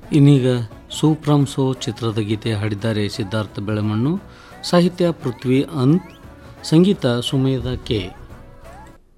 ಇನ್ನೀಗ ಸೂಪ್ರಮ್ ಸೋ ಚಿತ್ರದ ಗೀತೆ ಹಾಡಿದ್ದಾರೆ ಸಿದ್ಧಾರ್ಥ ಬೆಳಮಣ್ಣು, ಸಾಹಿತ್ಯ ಪೃಥ್ವಿ ಅಂತ್, ಸಂಗೀತ ಸುಮೇಧ ಕೆ.